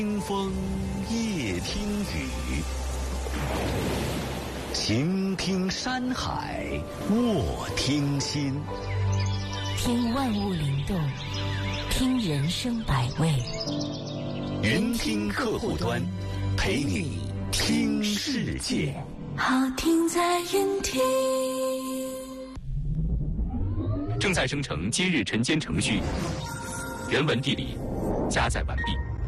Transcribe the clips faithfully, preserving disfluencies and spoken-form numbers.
听风夜听雨，晴听山海卧听心， 听万物灵动，听人生百味。 云听客户端，陪你听世界。 好听在云听。 正在生成今日晨间程序，人文地理加载完毕。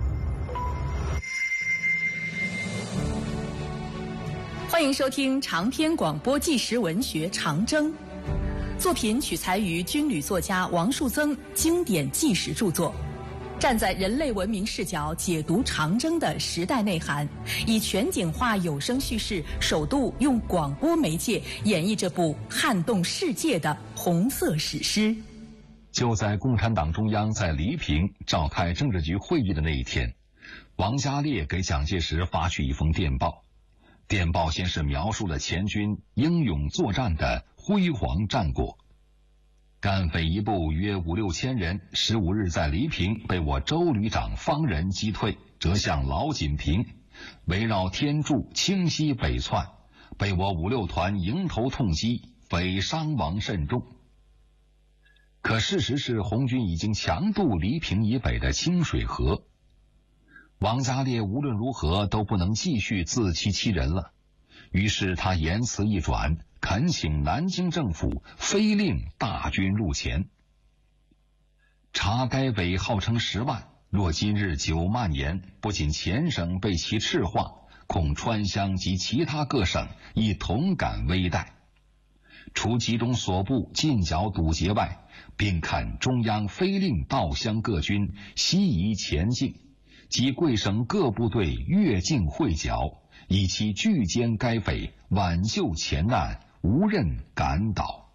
欢迎收听长篇广播纪实文学《长征》，作品取材于军旅作家王树增经典纪实著作，站在人类文明视角解读长征的时代内涵，以全景化有声叙事，首度用广播媒介演绎这部撼动世界的红色史诗。 就在共产党中央在黎平召开政治局会议的那一天，王家烈给蒋介石发去一封电报。电报先是描述了前军英勇作战的辉煌战果。赣匪一部约五六千人，十五日在黎平被我周旅长方仁击退，折向老锦屏，围绕天柱清西北窜，被我五六团迎头痛击，匪伤亡甚重。可事实是红军已经强渡黎平以北的清水河，王家烈无论如何都不能继续自欺欺人了，于是他言辞一转，恳请南京政府飞令大军入前。查该伪号称十万，若今日久蔓延，不仅黔省被其赤化，恐川湘及其他各省亦同感危殆。除集中所部进剿堵截外，并恳中央飞令道湘各军西移前进，及贵省各部队越境会剿，以期拒歼该匪，挽救前难，无任赶倒。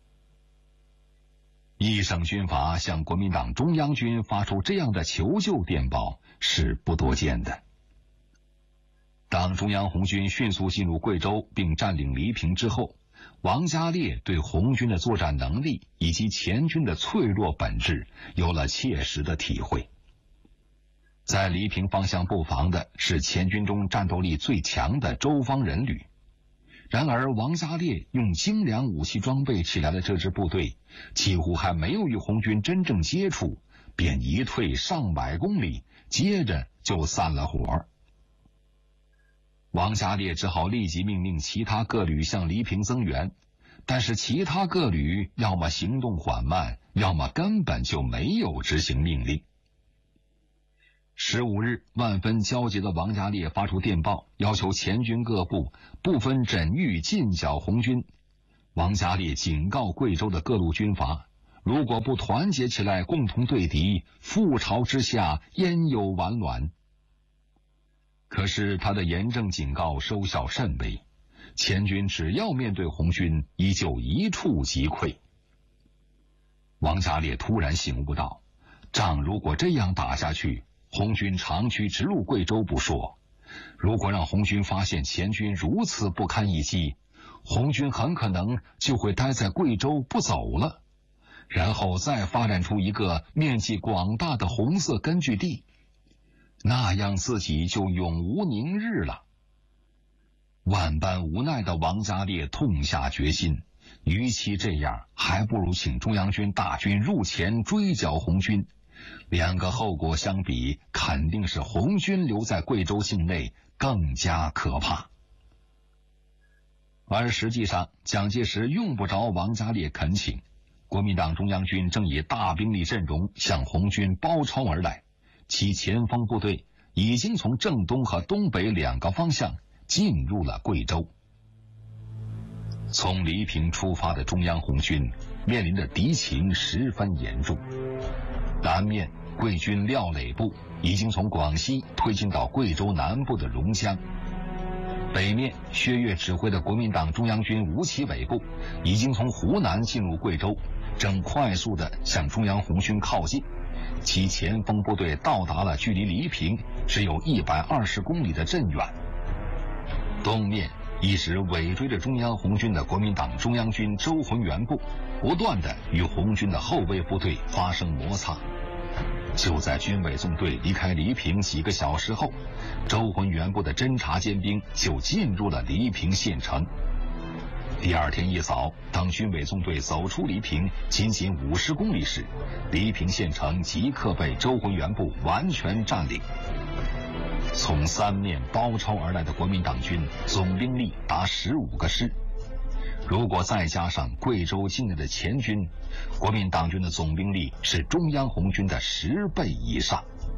一省军阀向国民党中央军发出这样的求救电报是不多见的。当中央红军迅速进入贵州并占领黎平之后，王家烈对红军的作战能力以及前军的脆弱本质有了切实的体会。在黎平方向布防的是前军中战斗力最强的周方人旅，然而王家烈用精良武器装备起来的这支部队，几乎还没有与红军真正接触，便一退上百公里，接着就散了伙。王家烈只好立即命令其他各旅向黎平增援，但是其他各旅要么行动缓慢，要么根本就没有执行命令。十五日，万分焦急的王家烈发出电报，要求前军各部不分枕域进剿红军。王家烈警告贵州的各路军阀，如果不团结起来共同对敌，覆巢之下焉有完卵。可是他的严正警告收效甚微，前军只要面对红军，依旧一触即溃。王家烈突然醒悟到，仗如果这样打下去，红军长驱直入贵州不说，如果让红军发现前军如此不堪一击，红军很可能就会待在贵州不走了，然后再发展出一个面积广大的红色根据地，那样自己就永无宁日了。万般无奈的王家烈痛下决心，与其这样，还不如请中央军大军入前追剿红军。两个后果相比，肯定是红军留在贵州境内更加可怕。而实际上，蒋介石用不着王家烈恳请，国民党中央军正以大兵力阵容向红军包抄而来，其前锋部队已经从正东和东北两个方向进入了贵州。从黎平出发的中央红军面临的敌情十分严重。南面贵军廖磊部已经从广西推进到贵州南部的榕江，北面薛岳指挥的国民党中央军吴奇伟部已经从湖南进入贵州，正快速地向中央红军靠近，其前锋部队到达了距离黎平只有一百二十公里的镇远。东面一直尾追着中央红军的国民党中央军周浑元部不断地与红军的后备部队发生摩擦。 就在军委纵队离开黎平几个小时后，周浑元部的侦察尖兵就进入了黎平县城。第二天一早，当军委纵队走出黎平仅仅五十公里时，黎平县城即刻被周浑元部完全占领。从三面包抄而来的国民党军总兵力达十五个师，如果再加上贵州境内的前军，国民党军的总兵力是中央红军的十倍以上。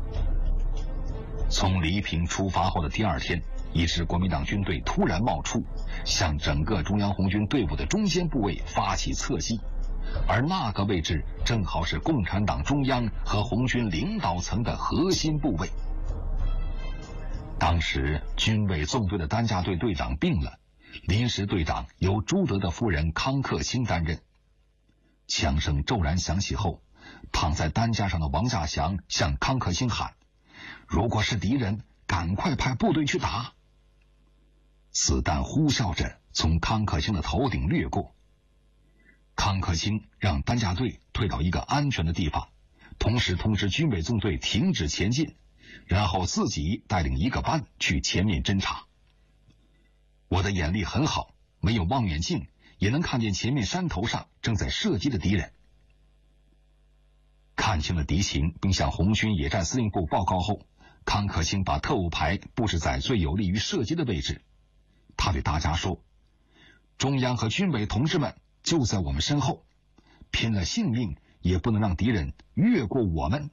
从黎平出发后的第二天，一支国民党军队突然冒出，向整个中央红军队伍的中间部位发起侧击，而那个位置正好是共产党中央和红军领导层的核心部位。当时军委纵队的担架队队长病了，临时队长由朱德的夫人康克清担任。枪声骤然响起后，躺在担架上的王稼祥向康克清喊：“如果是敌人，赶快派部队去打！”子弹呼啸着从康克清的头顶掠过。康克清让担架队退到一个安全的地方，同时通知军委纵队停止前进，然后自己带领一个班去前面侦察。我的眼力很好，没有望远镜也能看见前面山头上正在射击的敌人。看清了敌情并向红军野战司令部报告后，康克清把特务排布置在最有利于射击的位置。他对大家说：“中央和军委同志们就在我们身后，拼了性命也不能让敌人越过我们。”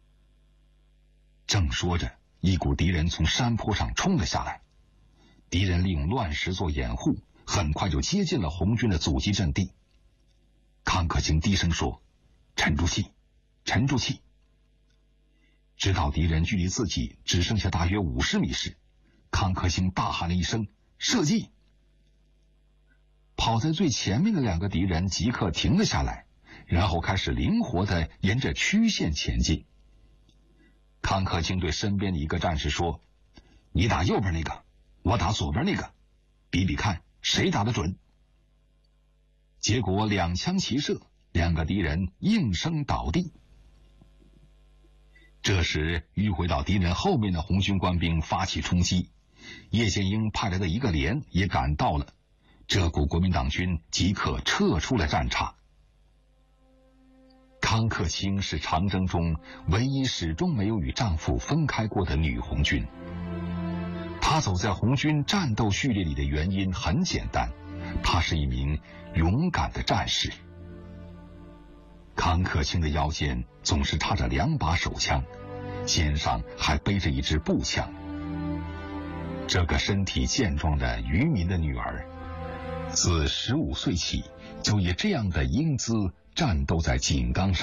正说着，一股敌人从山坡上冲了下来。敌人利用乱石做掩护，很快就接近了红军的阻击阵地。康克清低声说：“沉住气，沉住气。”直到敌人距离自己只剩下大约五十米时，康克清大喊了一声：“射击！”跑在最前面的两个敌人即刻停了下来，然后开始灵活地沿着曲线前进。康克清对身边的一个战士说：“你打右边那个，我打左边那个，比比看谁打得准。”结果两枪齐射，两个敌人应声倒地。这时迂回到敌人后面的红军官兵发起冲击，叶剑英派来的一个连也赶到了，这股国民党军即刻撤出了战场。康克清是长征中唯一始终没有与丈夫分开过的女红军。她走在红军战斗序列里的原因很简单，她是一名勇敢的战士。康克清的腰间总是插着两把手枪，肩上还背着一支步枪。这个身体健壮的渔民的女儿，自十五岁起就以这样的英姿战斗在井冈山。